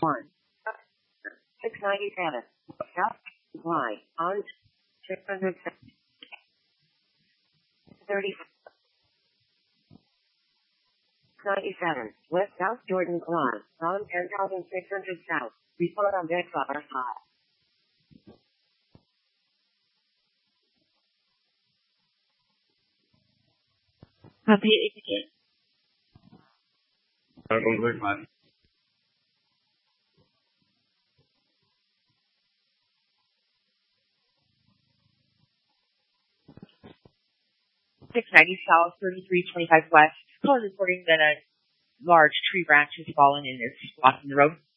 697. South Y on 630. 97. West South Jordan Climb on 10,600 South. Report on deck fire high. Repeat it again. Quick, man. South, 3325 West. Call reporting that a large tree branch has fallen and is blocking the road.